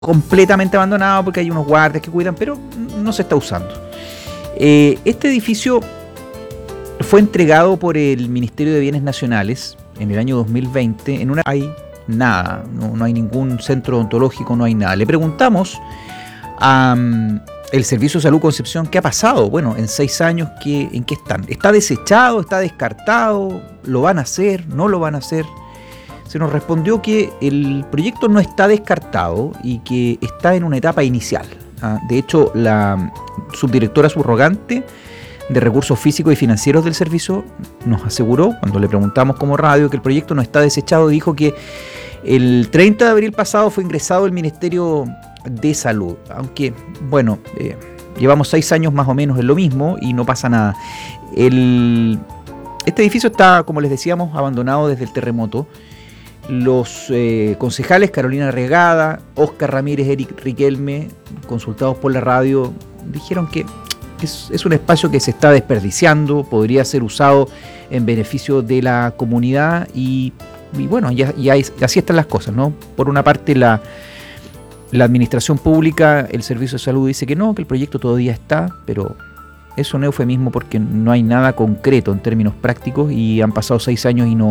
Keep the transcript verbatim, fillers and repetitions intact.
completamente abandonado porque hay unos guardias que cuidan, pero no se está usando. Eh, este edificio fue entregado por el Ministerio de Bienes Nacionales en el año dos mil veinte. En una hay nada, no, no hay ningún centro odontológico, no hay nada. Le preguntamos a um, el Servicio de Salud Concepción qué ha pasado. Bueno, en seis años, ¿qué, ¿en qué están? ¿Está desechado? ¿Está descartado? ¿Lo van a hacer? ¿No lo van a hacer? Se nos respondió que el proyecto no está descartado y que está en una etapa inicial. De hecho, la subdirectora subrogante de Recursos Físicos y Financieros del servicio nos aseguró, cuando le preguntamos como radio, que el proyecto no está desechado. Dijo que el treinta de abril pasado fue ingresado al Ministerio de Salud, aunque, bueno, eh, llevamos seis años más o menos en lo mismo y no pasa nada. El, este edificio está, como les decíamos, abandonado desde el terremoto. Los eh, concejales Carolina Regada, Óscar Ramírez, Eric Riquelme, consultados por la radio, dijeron que es, es un espacio que se está desperdiciando, podría ser usado en beneficio de la comunidad y, y bueno, ya, ya es, así están las cosas, ¿no? Por una parte la, la administración pública, el Servicio de Salud dice que no, que el proyecto todavía está, pero es un eufemismo porque no hay nada concreto en términos prácticos y han pasado seis años y no